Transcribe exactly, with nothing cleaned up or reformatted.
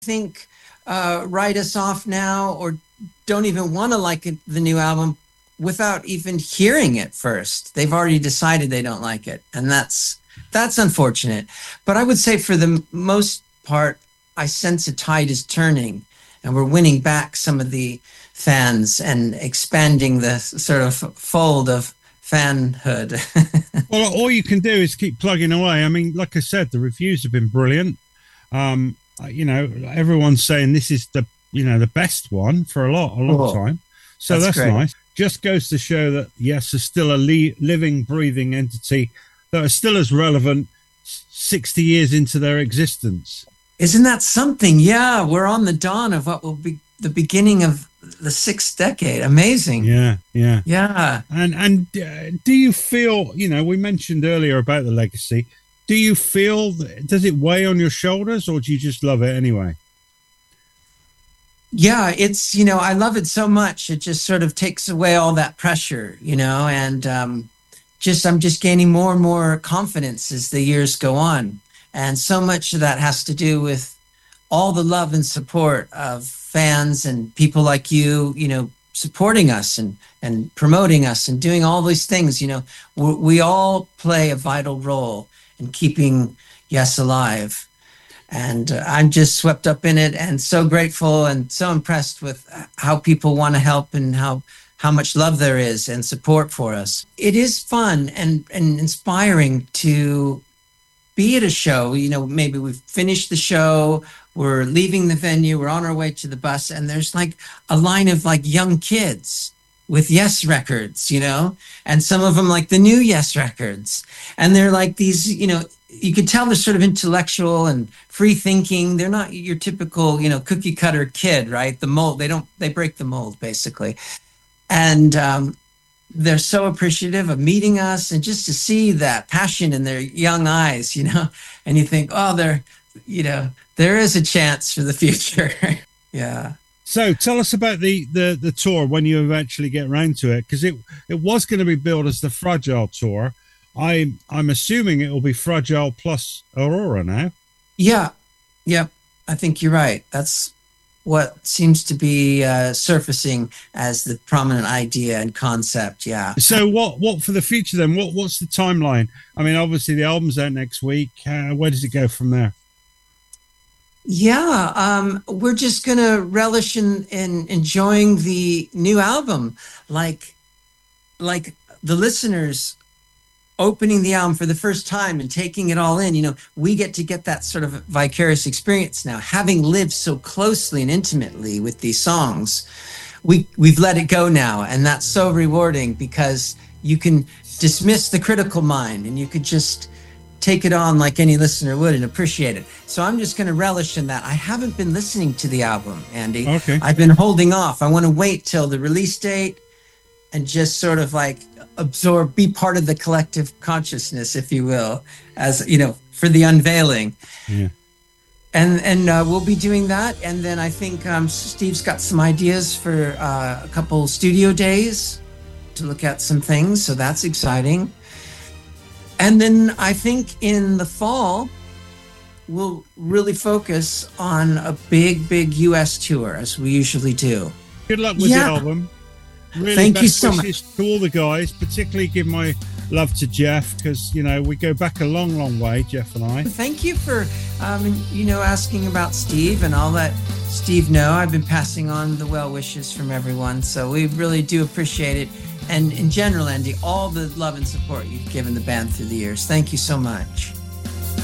think uh, write us off now or don't even want to like it, the new album without even hearing it first. They've already decided they don't like it, and that's that's unfortunate. But I would say for the most part, I sense a tide is turning, and we're winning back some of the fans and expanding the sort of fold of fanhood. Well, all you can do is keep plugging away. I mean, like I said, the reviews have been brilliant. Um, you know, everyone's saying this is the, you know, the best one for a lot, a long cool. time. So that's, that's nice. Just goes to show that, yes, there's still a li- living, breathing entity that are still as relevant sixty years into their existence. Isn't that something? Yeah, we're on the dawn of what will be the beginning of the sixth decade. Amazing. Yeah, yeah. Yeah. And, and uh, do you feel, you know, we mentioned earlier about the legacy. Do you feel, does it weigh on your shoulders, or do you just love it anyway? Yeah, it's, you know, I love it so much. It just sort of takes away all that pressure, you know, and um, just, I'm just gaining more and more confidence as the years go on. And so much of that has to do with all the love and support of fans and people like you, you know, supporting us and, and promoting us and doing all these things. You know, we, we all play a vital role in keeping Yes alive. And uh, I'm just swept up in it and so grateful and so impressed with how people want to help and how how much love there is and support for us. It is fun and, and inspiring to be at a show. You know, maybe we've finished the show, we're leaving the venue, we're on our way to the bus, and there's like a line of like young kids with Yes records, you know, and some of them like the new Yes records. And they're like these, you know, you could tell they're sort of intellectual and free thinking. They're not your typical, you know, cookie cutter kid, right? The mold, they don't, they break the mold basically. And um, they're so appreciative of meeting us and just to see that passion in their young eyes, you know, and you think, oh, they're, you know, there is a chance for the future. Yeah. So tell us about the, the, the tour when you eventually get around to it, because it, it was going to be billed as the Fragile Tour. I, I'm assuming it will be Fragile plus Aurora now. Yeah. Yeah. I think you're right. That's what seems to be uh, surfacing as the prominent idea and concept. Yeah. So what, what for the future then? What, what's the timeline? I mean, obviously the album's out next week. Uh, where does it go from there? Yeah, um, we're just going to relish in, in enjoying the new album, like, like the listeners opening the album for the first time and taking it all in. You know, we get to get that sort of vicarious experience now, having lived so closely and intimately with these songs. We, we've let it go now, and that's so rewarding because you can dismiss the critical mind and you could just take it on like any listener would and appreciate it. So I'm just going to relish in that. I haven't been listening to the album, Andy. Okay. I've been holding off. I want to wait till the release date and just sort of like absorb, be part of the collective consciousness, if you will, as, you know, for the unveiling. Yeah. And and uh, we'll be doing that. And then I think um, Steve's got some ideas for uh, a couple studio days to look at some things. So that's exciting. And then I think in the fall, we'll really focus on a big, big U S tour, as we usually do. Good luck with yeah. the album. Really Thank best you so wishes much. To all the guys, particularly give my love to Jeff, because, you know, we go back a long, long way, Jeff and I. Thank you for, um, you know, asking about Steve, and I'll let Steve know. I've been passing on the well wishes from everyone, so we really do appreciate it. And in general, Andy, all the love and support you've given the band through the years. Thank you so much.